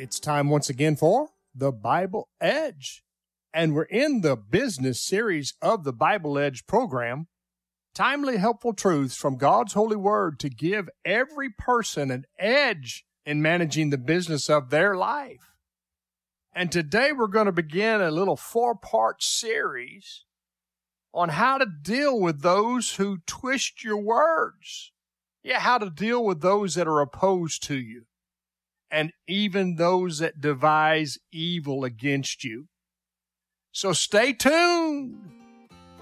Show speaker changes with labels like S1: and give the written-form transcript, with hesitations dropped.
S1: It's time once again for the Bible Edge. And we're in the business series of the Bible Edge program. Timely, helpful truths from God's holy word to give every person an edge in managing the business of their life. And today we're going to begin a little 4-part series on how to deal with those who twist your words. Yeah, how to deal with those that are opposed to you, and even those that devise evil against you. So stay tuned.